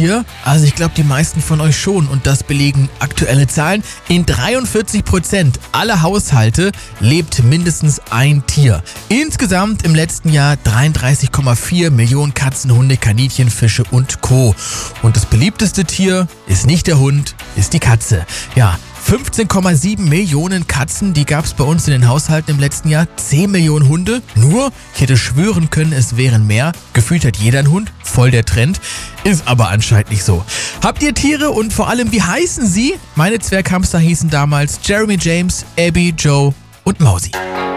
Haustier? Also ich glaube, die meisten von euch schon und das belegen aktuelle Zahlen. In 43% aller Haushalte lebt mindestens ein Tier. Insgesamt im letzten Jahr 33,4 Millionen Katzen, Hunde, Kaninchen, Fische und Co. Und das beliebteste Tier ist nicht der Hund, ist die Katze. Ja, 15,7 Millionen Katzen, die gab es bei uns in den Haushalten im letzten Jahr. 10 Millionen Hunde. Nur, ich hätte schwören können, es wären mehr. Gefühlt hat jeder einen Hund. Voll der Trend. Ist aber anscheinend nicht so. Habt ihr Tiere und vor allem, wie heißen sie? Meine Zwerghamster hießen damals Jeremy, James, Abby, Joe und Mausi.